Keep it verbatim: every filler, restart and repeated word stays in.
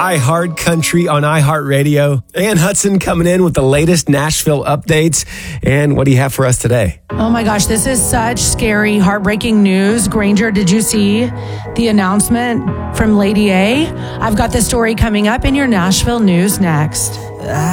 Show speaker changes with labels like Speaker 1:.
Speaker 1: iHeart Country on iHeartRadio. Ann Hudson coming in with the latest Nashville updates. And what do you have for us today?
Speaker 2: Oh my gosh, this is such scary, heartbreaking news. Granger, did you see the announcement from Lady A? I've got the story coming up in your Nashville news next.